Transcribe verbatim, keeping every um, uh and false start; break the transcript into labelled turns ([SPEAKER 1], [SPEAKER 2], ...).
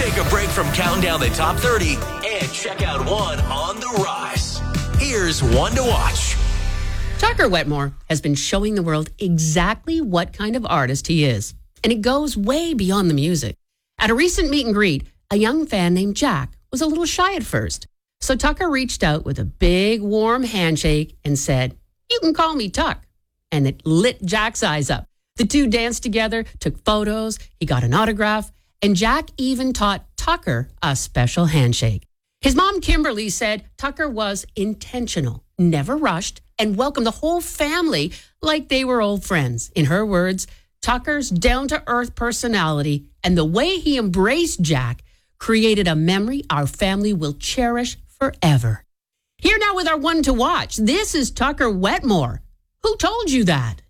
[SPEAKER 1] Take a break from counting down the top thirty and check out one on the rise. Here's one to watch.
[SPEAKER 2] Tucker Wetmore has been showing the world exactly what kind of artist he is. And it goes way beyond the music. At a recent meet and greet, a young fan named Jack was a little shy at first. So Tucker reached out with a big, warm handshake and said, "You can call me Tuck." And it lit Jack's eyes up. The two danced together, took photos, he got an autograph, and Jack even taught Tucker a special handshake. His mom, Kimberly, said Tucker was intentional, never rushed, and welcomed the whole family like they were old friends. In her words, Tucker's down-to-earth personality and the way he embraced Jack created a memory our family will cherish forever. Here now with our one to watch. This is Tucker Wetmore. Who told you that?